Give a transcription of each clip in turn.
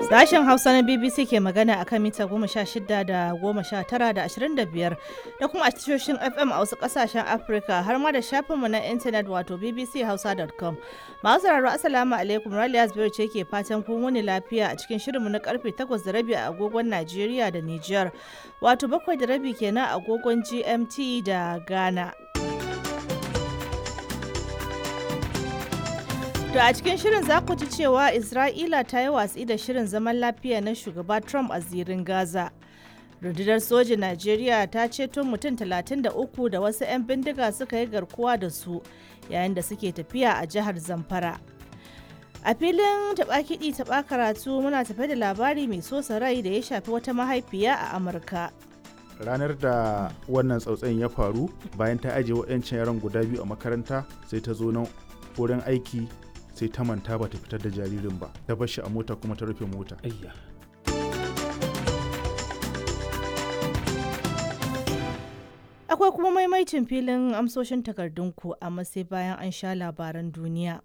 Sashen Hausa na BBC ke magana a kan mita 16 da 19 da 25 da kuma a tashoshin FM a wasu kasashen Afirka har ma da shafinmu na intanet wato bbchausa.com. Masu sauraro Assalamu alaikum, Raliya Zubairu ce ke fatan kun wuni lafiya a cikin shirinmu na karfe 8:30 a agogon Najeriya da Nijar, wato 7:30 kenan a agogon GMT da Ghana. To a cikin shirin za ku ji cewa Isra'ila ta yi watsi da shirin zaman lafiya na shugaba Trump a zirin Gaza. Rundunar sojin Najeriya ta ceto mutum 33 da wasu 'yan bindiga suka yi garkuwa da su yayin da suke tafiya a jihar Zamfara. A filin taɓa kiɗi taɓa karatu muna tafe da labari mai sosa rai da ya shafi wata mahaifiya a Amurka. Ranar da wannan tsautsayin ya faru bayan ta ajiye waɗancan yaran guda biyu a makaranta sai ta zo nan wurin aiki sai ta manta ba ta fitar da jaririn ba, ta bar shi a mota kuma ta rufe mota. Akwai kuma maimaicin filin amsoshin takardunku amma sai bayan an sha labaran duniya.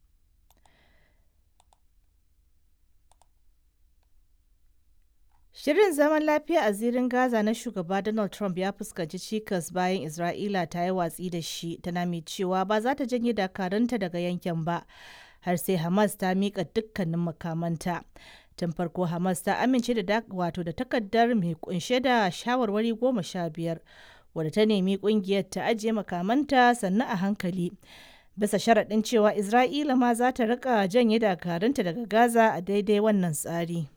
Shirin zaman lafiya a zirin Gaza na shugaba Donald Trump ya fuskanci cikas bayan Isra'ila ta yi watsi da shi, tana mai cewa ba za ta janye dakarunta daga yankin ba har sai Hamas ta miƙa dukkanin makamanta. Tun farko Hamas ta amince da takardar mai kunshe da shawarwari 15 wadda ta nemi kungiyar ta ajiye makamanta sannan a hankali. Bisa sharaɗin cewa Isra'ila ma za ta rika janye dakarunta daga Gaza a daidai wannan tsari.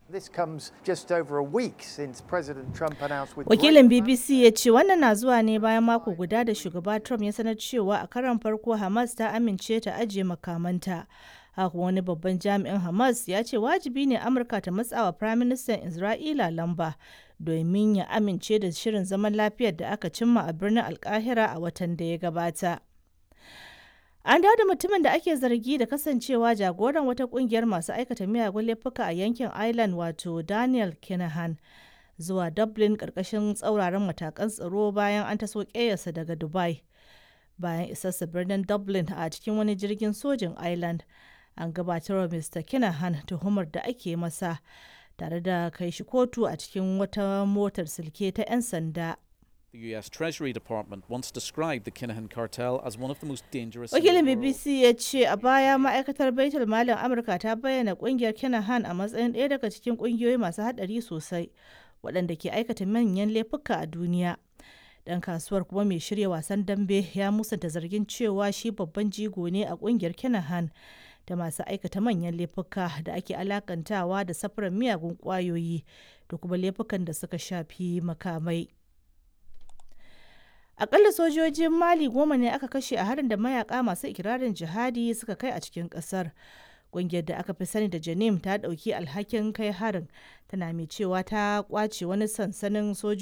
Wakilin BBC ya ce wannan na zuwa ne bayan mako guda da shugaba Trump ya sanar cewa a karon farko Hamas ta amince ta ajiye makamanta. Haka wani babban jami'in Hamas ya ce wajibi ne Amurka ta matsawa Firaministan Isra'ila lamba domin ya amince da shirin zaman lafiyar da aka cimma a birnin Alkahira a watan da ya gabata. An dawo da mutumin da ake zargi da kasancewa jagoran wata kungiyar masu aikata miyagun laifuka a yankin Ireland wato Daniel Kinahan zuwa Dublin karkashin tsauraran matakan tsaro bayan an taso ƙeyarsa daga Dubai. Bayan isarsa birnin Dublin a cikin wani jirgin sojin Ireland, an gabatar wa Mr. Kinahan tuhumar da ake masa tare da kai shi kotu a cikin wata motar silke ta 'yan sanda. The US Treasury Department once described the Kinahan cartel as one of the most dangerous. Wakilin BBC ya ce a baya ma'aikatar Baitul Malin Amurka ta bayyana kungiyar Kinahan a matsayin ɗaya daga cikin kungiyoyi masu haɗari sosai waɗanda ke aikata manyan laifuka a duniya. Dan kasuwar kuma mai shirya wasan dambe ya musanta zargin cewa shi babban jigo ne a kungiyar Kinahan da masu aikata manyan laifuka da ake alakantawa da safarar miyagun kwayoyi da kuma laifukan da suka shafi makamai. Akalla sojojin Mali 10 ne aka kashe a harin da mayaka masu ikirarin jihadi suka kai a cikin kasar. Ƙungiyar da aka fi sani da Janim ta ɗauki alhakin kai harin, tana mai cewa ta kwace wani sansanin sojoji